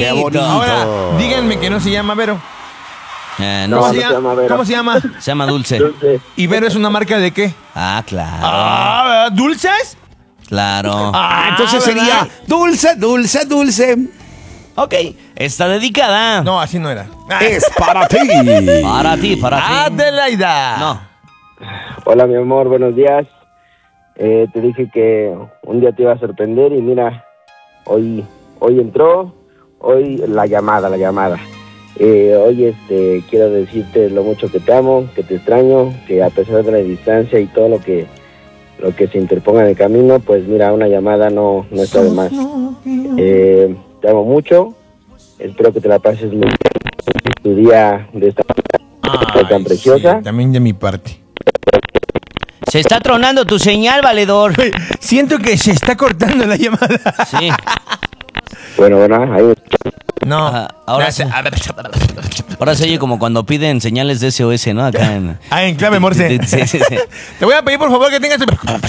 Qué bonito. Ahora, díganme que no se llama Vero. No, ¿Cómo, se llama Vero. ¿Cómo se llama? Se llama Dulce. Dulce. ¿Y Vero es una marca de qué? Ah, claro. ¿Dulces? Claro. Entonces ¿verdad? sería dulce, dulce, dulce. Ok, está dedicada. No, así no era. Es para ti. Para ti, para ti. Adelaida. No. Hola, mi amor, buenos días. Te dije que un día te iba a sorprender y mira, hoy entró, hoy la llamada. Hoy quiero decirte lo mucho que te amo, que te extraño, que a pesar de la distancia y todo lo que se interponga en el camino, pues mira, una llamada no está de más. Te amo mucho, espero que te la pases muy bien tu día de esta manera tan preciosa. Sí, también de mi parte. Se está tronando tu señal, valedor. Siento que se está cortando la llamada. Sí. Bueno, ahí No. Ahora se oye como cuando piden señales de SOS, ¿no? Acá en... En clave Morse. Sí. Te voy a pedir, por favor, que tengas...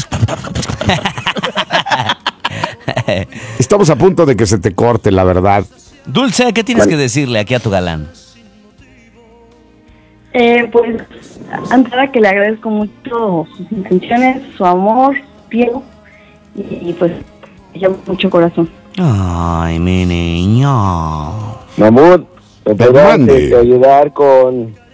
Estamos a punto de que se te corte, la verdad. Dulce, ¿qué tienes que decirle aquí a tu galán? Pues, antes que le agradezco mucho sus intenciones, su amor, Diego, y pues, me llama mucho corazón. Ay, mi niño. Mamut, ¿me podrías Mande. ayudar con